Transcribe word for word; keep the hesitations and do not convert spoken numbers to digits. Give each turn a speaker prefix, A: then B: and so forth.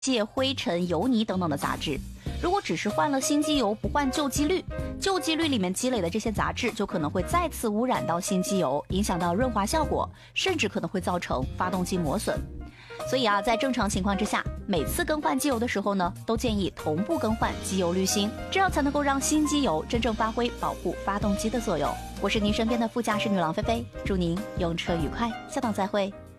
A: 屑、灰尘、油泥等等的杂质。如果只是换了新机油不换旧机滤，旧机滤里面积累的这些杂质就可能会再次污染到新机油，影响到润滑效果，甚至可能会造成发动机磨损。所以啊，在正常情况之下，每次更换机油的时候呢，都建议同步更换机油滤芯，这样才能够让新机油真正发挥保护发动机的作用。我是您身边的副驾驶女郎菲菲，祝您用车愉快，下档再会。